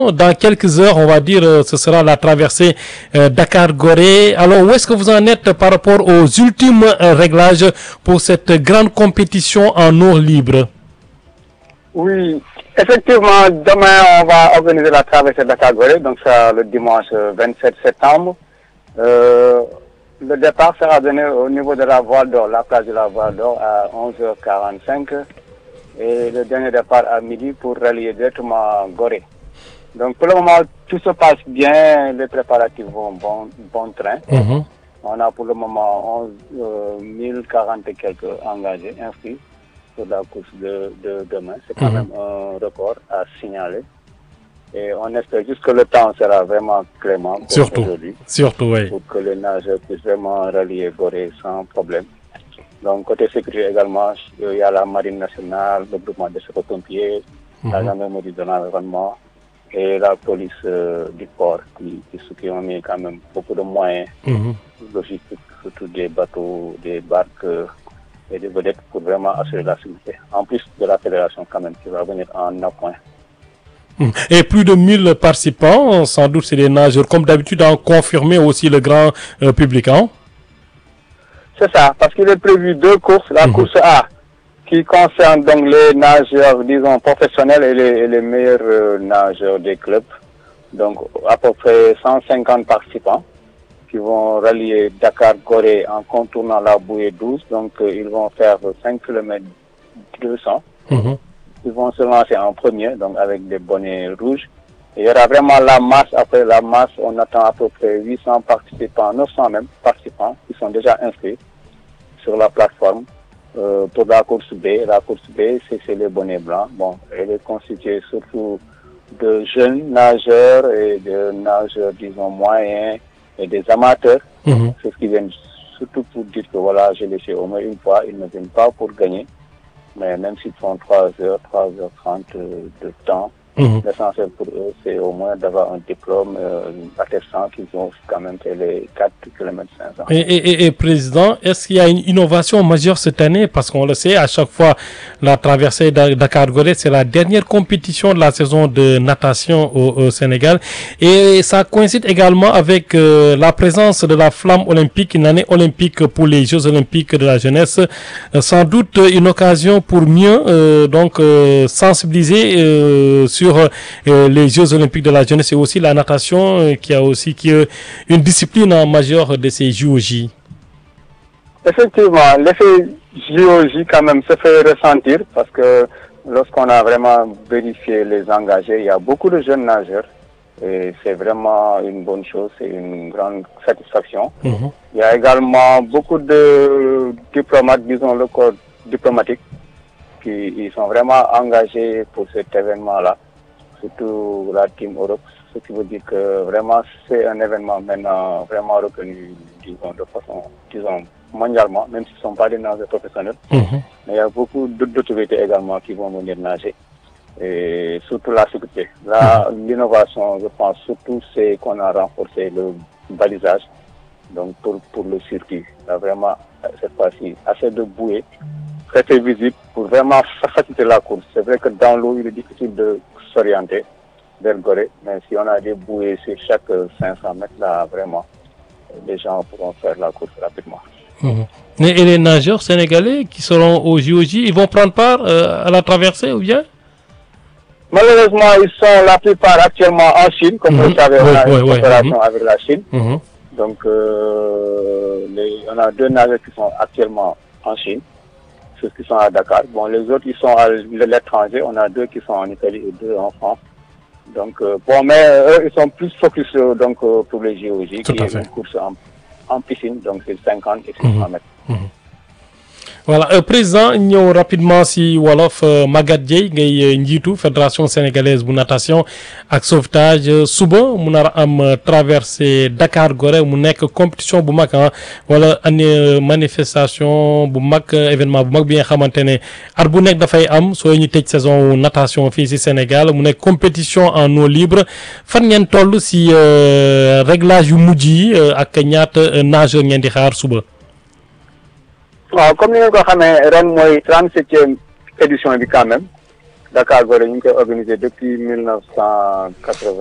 Dans quelques heures, on va dire, ce sera la traversée Dakar-Gorée. Alors, où est-ce que vous en êtes par rapport aux ultimes réglages pour cette grande compétition en eau libre? Oui, effectivement, demain, on va organiser la traversée Dakar-Gorée, donc ça le dimanche 27 septembre. Le départ sera donné au niveau de la Voile d'Or, la plage de la Voile d'Or à 11h45 et le dernier départ à midi pour rallier directement Gorée. Donc pour le moment, tout se passe bien, les préparatifs vont bon train. On a pour le moment 1040 et quelques engagés, inscrits pour la course de demain. C'est quand même un record à signaler. Et on espère juste que le temps sera vraiment clément pour aujourd'hui. Surtout, oui. Pour que les nageurs puissent vraiment rallier Gorée sans problème. Donc côté sécurité également, il y a la Marine nationale, le groupement des sapeurs-pompiers, la gendarmerie de l'environnement et la police du port qui ont mis quand même beaucoup de moyens logistiques, surtout des bateaux, des barques et des vedettes pour vraiment assurer la sécurité. En plus de la fédération quand même qui va venir en appoint. Et plus de 1000 participants, sans doute c'est des nageurs comme d'habitude, à confirmer aussi le grand public. Hein? C'est ça, parce qu'il est prévu deux courses. La course A qui concerne donc les nageurs, disons, professionnels et les meilleurs nageurs des clubs. Donc, à peu près 150 participants qui vont rallier Dakar-Gorée en contournant la bouée 12. Donc, ils vont faire 5 km 200. Ils vont se lancer en premier, donc avec des bonnets rouges. Et il y aura vraiment la masse. Après la masse, on attend à peu près 800 participants, 900 même participants qui sont déjà inscrits sur la plateforme. Pour la course B. La course B, c'est les bonnets blancs. Bon, elle est constituée surtout de jeunes nageurs et de nageurs, disons, moyens et des amateurs. C'est ce qui viennent surtout pour dire que voilà, je l'ai fait au moins une fois, ils ne viennent pas pour gagner. Mais même s'ils font 3h30 de temps, l'essentiel pour eux, c'est au moins d'avoir un diplôme attestant qu'ils ont quand même fait les 4 km 500. Et Président, est-ce qu'il y a une innovation majeure cette année? Parce qu'on le sait, à chaque fois, la traversée Dakar-Gorée, c'est la dernière compétition de la saison de natation au Sénégal. Et ça coïncide également avec la présence de la flamme olympique, une année olympique pour les Jeux olympiques de la jeunesse. Sans doute une occasion pour mieux sensibiliser sur les Jeux olympiques de la jeunesse et aussi la natation qui est une discipline majeure de ces JOJ. Effectivement, l'effet JOJ quand même se fait ressentir parce que lorsqu'on a vraiment vérifié les engagés, il y a beaucoup de jeunes nageurs et c'est vraiment une bonne chose, c'est une grande satisfaction. Il y a également beaucoup de diplomates, disons le corps diplomatique, qui sont vraiment engagés pour cet événement-là, surtout la Team Europe, ce qui veut dire que vraiment c'est un événement maintenant vraiment reconnu, disons, de façon, disons, mondialement, même s'ils ne sont pas des nageurs professionnels. Mais il y a beaucoup d'autorités également qui vont venir nager, et surtout la sécurité. Là, l'innovation, je pense, surtout, c'est qu'on a renforcé le balisage, donc pour le circuit. Là, vraiment, cette fois-ci, assez de bouées très visible pour vraiment faciliter la course. C'est vrai que dans l'eau, il est difficile de s'orienter vers Gorée, mais si on a des bouées sur chaque 500 mètres, là, vraiment, les gens pourront faire la course rapidement. Et les nageurs sénégalais qui seront au JOJ, ils vont prendre part à la traversée ou bien? Malheureusement, ils sont la plupart actuellement en Chine, comme vous le savez, on a une coopération avec la Chine. Donc, on a 2 nageurs qui sont actuellement en Chine, ceux qui sont à Dakar. Bon, les autres, ils sont à l'étranger. On a 2 qui sont en Italie et 2 en France. Donc, mais eux, ils sont plus focus donc, pour les JOJ, qui est une course en piscine, donc c'est 50 et 600 mètres. Voilà, président ñëw rapidement si wolof Magatte Dieye ngay njiitu fédération sénégalaise bu natation ak sauvetage suba mu nar a am traversée Dakar-Gorée mu nekk compétition bu mag wala manifestation bu mag événement bu mag bi nga xamante ne at bu nekk dafay am soo ñu tëj saison natation fii si Sénégal mu nekk compétition en eau libre fan ngeen toll si réglage yu mujj yi ak ñaata nageur ngeen di xaar suba. waaw comme ni ngeen ko xamee ren mooy 37e édition bi quand même Dakar Gorée ñu ngi koy organisé depuis 1980.